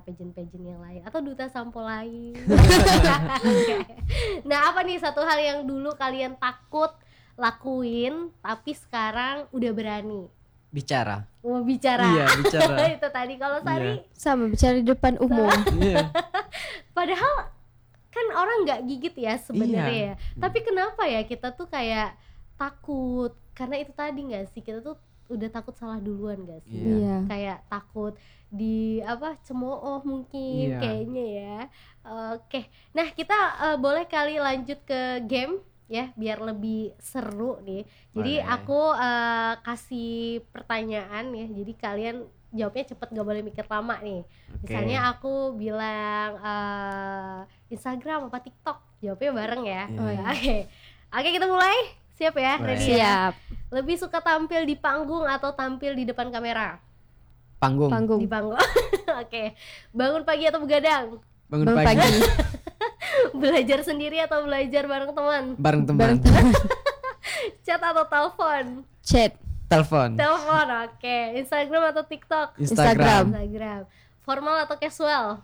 pageant yang lain atau duta sampo lain. Okay. Nah, apa nih satu hal yang dulu kalian takut lakuin tapi sekarang udah berani? Bicara. Mau bicara. Iya, bicara. Itu tadi. Kalau Sari sama bicara di depan umum. Iya. Padahal kan orang nggak gigit ya sebenarnya ya. Tapi kenapa ya kita tuh kayak takut? Karena itu tadi nggak sih, kita tuh udah takut salah duluan gak sih? Iya. Kayak takut di cemooh mungkin kayaknya ya. Oke. Nah, kita boleh kali lanjut ke game ya biar lebih seru nih. Jadi aku kasih pertanyaan ya. Jadi kalian jawabnya cepet, gak boleh mikir lama nih. Misalnya aku bilang Instagram apa TikTok, jawabnya bareng ya. Oke, kita mulai. Siap ya? Ready? Siap. Lebih suka tampil di panggung atau tampil di depan kamera? Panggung. Di panggung. Oke. Bangun pagi atau begadang? Bangun pagi. Belajar sendiri atau belajar bareng teman? Bareng teman. Chat atau telepon? Chat. Telepon. Oke. Instagram atau TikTok? Instagram. Formal atau casual?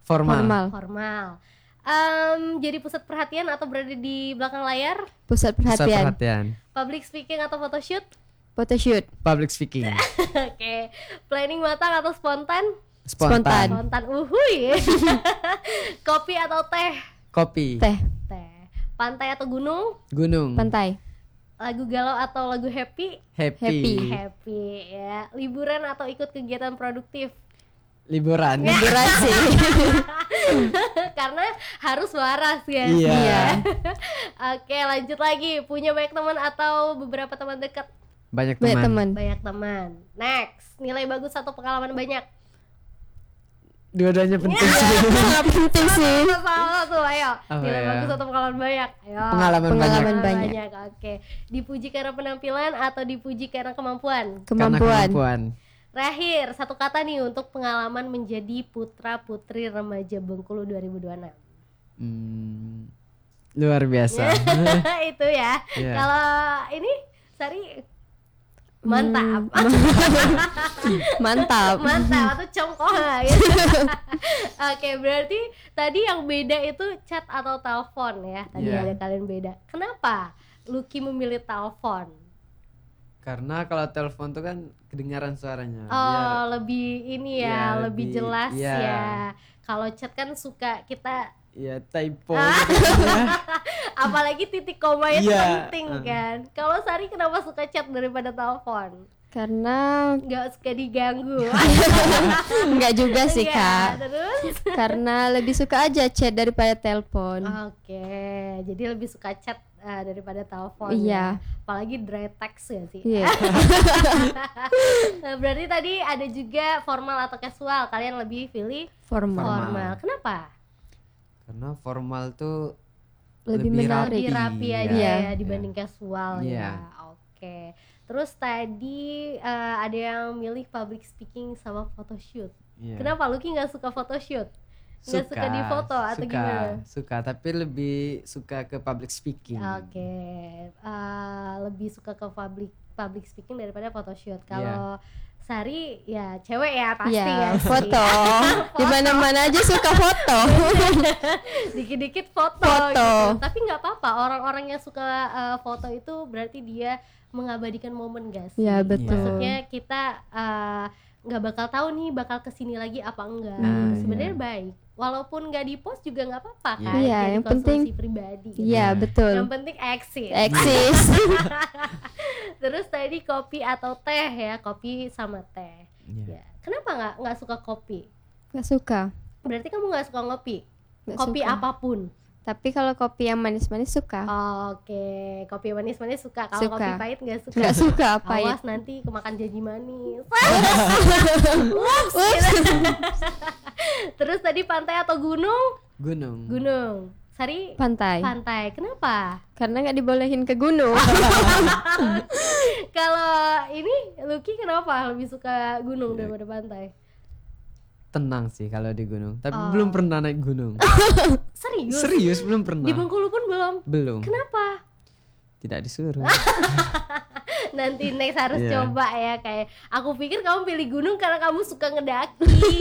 Formal. Jadi pusat perhatian atau berada di belakang layar? Pusat perhatian. Public speaking atau photoshoot? Public speaking. Oke. Planning matang atau spontan? Spontan. Uhuy. Kopi atau teh? Kopi. Teh. Pantai atau gunung? Pantai. Lagu galau atau lagu happy? Happy ya. Liburan atau ikut kegiatan produktif? Liburan sih. Karena harus waras ya. Iya. Oke, lanjut lagi. Punya banyak teman atau beberapa teman dekat? Banyak teman. Next, nilai bagus atau pengalaman banyak? Dua-duanya penting sih. Penting sih. Salah tuh, ayo. Nilai bagus atau pengalaman banyak? Ayo. Pengalaman banyak. Oke. Dipuji karena penampilan atau dipuji karena kemampuan? Kemampuan. Terakhir, satu kata nih untuk pengalaman menjadi putra putri remaja Bengkulu 2026. Luar biasa. Itu ya. Kalau ini Sari mantap. Mantap atau congkoh gitu. Oke, berarti tadi yang beda itu chat atau telepon ya. Tadi ada kalian beda. Kenapa Lucky memilih telepon? Karena kalau telepon tuh kan kedengaran suaranya. Lebih ini ya, lebih jelas ya. Kalau chat kan suka kita typo gitu. Apalagi titik koma itu penting kan. Kalau Sari kenapa suka chat daripada telepon? Karena nggak suka diganggu. Enggak juga sih Kak. Terus? Karena lebih suka aja chat daripada telepon. Oke, jadi lebih suka chat daripada telepon. Iya. Ya. Apalagi dry text ya sih. Iya. Berarti tadi ada juga formal atau casual. Kalian lebih pilih formal. Kenapa? Karena formal tuh lebih menarik, lebih rapi aja ya dibanding casual ya. Oke. Terus tadi ada yang milih public speaking sama photoshoot. Kenapa Lucky nggak suka photoshoot? Nggak suka di foto atau gimana? Suka, tapi lebih suka ke public speaking. Oke. Lebih suka ke public speaking daripada photoshoot. Kalau Sari ya cewek ya pasti ya foto. Di mana-mana aja suka foto. Dikit-dikit foto. Gitu. Tapi nggak apa-apa. Orang-orang yang suka foto itu berarti dia mengabadikan momen gak sih? Ya betul. Maksudnya kita nggak bakal tahu nih bakal kesini lagi apa enggak. Sebenarnya baik. Walaupun nggak di post juga nggak apa-apa kan. Iya, yang penting pribadi. Iya betul. Yang penting eksis. Terus tadi kopi atau teh ya, kopi sama teh. Ya. Kenapa nggak suka kopi? Nggak suka. Berarti kamu nggak suka ngopi? Nggak kopi suka. Apapun. Tapi kalau kopi yang manis-manis suka. Oke, kopi manis-manis suka. Kalau kopi pahit nggak suka. Nggak suka pahit. Awas nanti kemakan janji manis. Terus tadi pantai atau gunung? Gunung. Sari? Pantai. Kenapa? Karena nggak dibolehin ke gunung. Kalau ini Lucky kenapa lebih suka gunung daripada pantai? Tenang sih kalau di gunung, tapi belum pernah naik gunung. Serius belum pernah. Di Bengkulu pun belum. Kenapa? Tidak disuruh. Nanti next harus coba ya. Kayak aku pikir kamu pilih gunung karena kamu suka ngedaki.